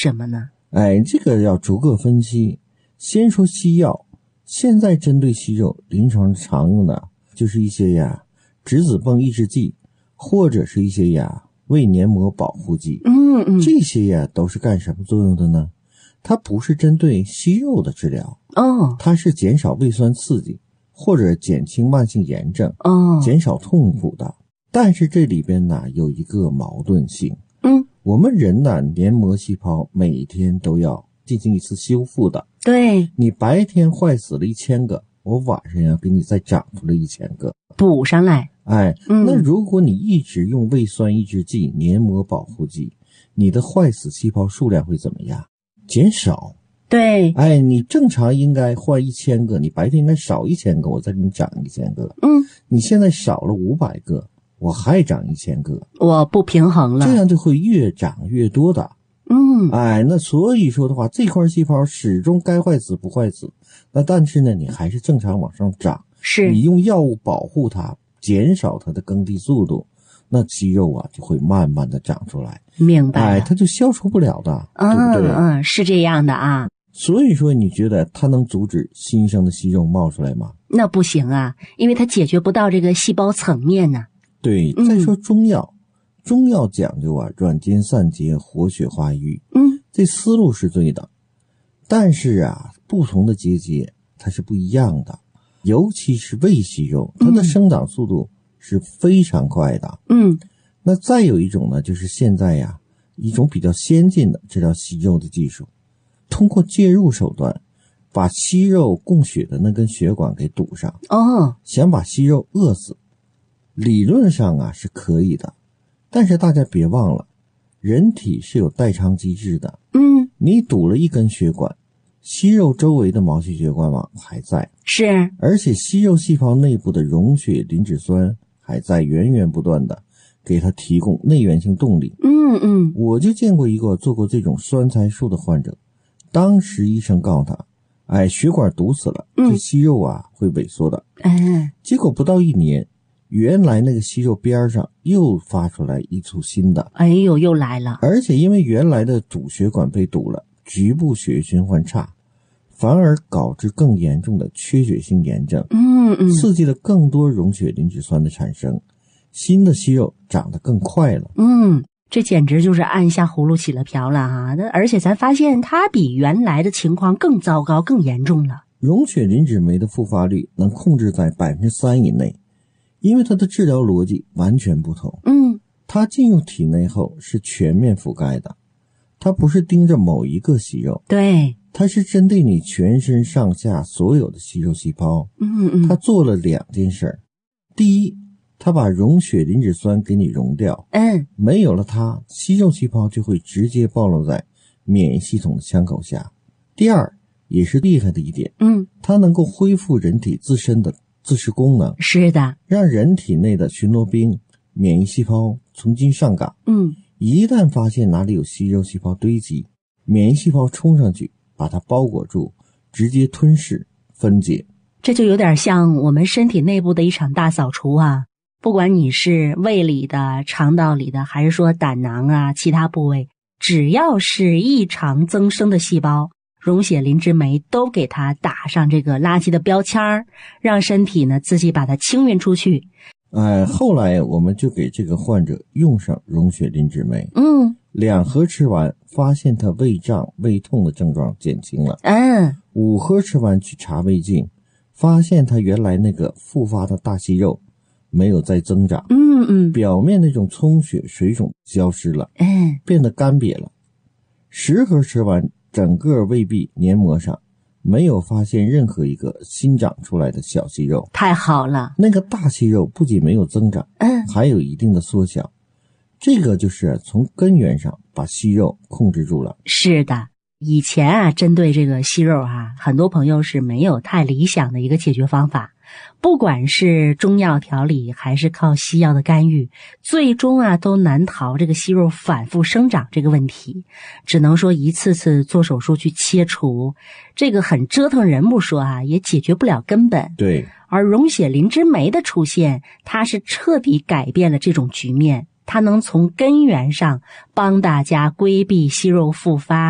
什么呢？ 这个要逐个分析。先说西药，现在针对息肉临床常用的就是一些质子泵抑制剂，或者是一些胃黏膜保护剂。这些都是干什么作用的呢？它不是针对息肉的治疗，它是减少胃酸刺激或者减轻慢性炎症，减少痛苦的。但是这里边有一个矛盾性。我们人黏膜细胞每天都要进行一次修复的。 对， 你白天坏死了1000个，我晚上要给你再长出来1000个， 补上来。 那如果你一直用胃酸抑制剂、黏膜保护剂，你的坏死细胞数量会怎么样？减少。 对， 你正常应该换1000个，你白天应该少1000个，我再给你长1000个。你现在少了500个，我还长1000个， 我不平衡了， 这样就会越长越多的。那所以说的话，这块细胞始终该坏死不坏死，那但是呢，你还是正常往上长。 是你用药物保护它，减少它的耕地速度，那肌肉就会慢慢的长出来。 明白了。 它就消除不了的，对不对？ 是这样的啊。 所以说你觉得它能阻止新生的息肉冒出来吗？ 那不行啊，因为它解决不到这个细胞层面呢。 对，再说中药，中药讲究软坚散结，活血化瘀。这思路是对的，但是不同的结节它是不一样的，尤其是胃息肉，它的生长速度是非常快的。那再有一种呢，就是现在一种比较先进的治疗息肉的技术，通过介入手段把息肉供血的那根血管给堵上。想把息肉饿死，理论上是可以的，但是大家别忘了，人体是有代偿机制的。你堵了一根血管，息肉周围的毛细血管网还在， 是， 而且息肉细胞内部的溶血磷脂酸还在源源不断的给它提供内源性动力。我就见过一个做过这种酸菜素的患者，当时医生告诉他，血管堵死了，这息肉会萎缩的。结果不到1年，原来那个息肉边上又发出来一簇新的， 又来了。 而且因为原来的主血管被堵了，局部血液循环差，反而导致更严重的缺血性炎症。刺激了更多溶血磷脂酸的产生，新的息肉长得更快了。 这简直就是按下葫芦起了瓢了哈！而且咱发现它比原来的情况更糟糕、更严重了。 溶血磷脂酶的复发率能控制在3%以内，因为它的治疗逻辑完全不同。它进入体内后是全面覆盖的，它不是盯着某一个息肉， 对， 它是针对你全身上下所有的息肉细胞。它做了2件事。第一，它把溶血磷脂酸给你溶掉，没有了它，息肉细胞就会直接暴露在免疫系统的枪口下。第二，也是厉害的一点，它能够恢复人体自身的自噬功能。 是的， 让人体内的巡逻兵免疫细胞重新上岗。一旦发现哪里有息肉细胞堆积，免疫细胞冲上去把它包裹住，直接吞噬分解。 这就有点像我们身体内部的一场大扫除啊！不管你是胃里的、肠道里的，还是说胆囊其他部位，只要是异常增生的细胞，溶血磷脂酶都给它打上这个垃圾的标签儿，让身体呢自己把它清运出去。 后来我们就给这个患者用上溶血磷脂酶，2盒吃完，发现他胃胀、胃痛的症状减轻了。5盒吃完去查胃镜，发现他原来那个复发的大息肉没有再增长，表面那种充血水肿消失了，变得干瘪了。10盒吃完，整个胃壁黏膜上没有发现任何一个新长出来的小息肉。 太好了， 那个大息肉不仅没有增长，还有一定的缩小。这个就是从根源上把息肉控制住了。 是的，以前针对这个息肉很多朋友是没有太理想的一个解决方法。不管是中药调理还是靠西药的干预，最终都难逃这个息肉反复生长这个问题，只能说一次次做手术去切除，这个很折腾人不说也解决不了根本。 对， 而溶血磷脂酶的出现，它是彻底改变了这种局面，它能从根源上帮大家规避息肉复发，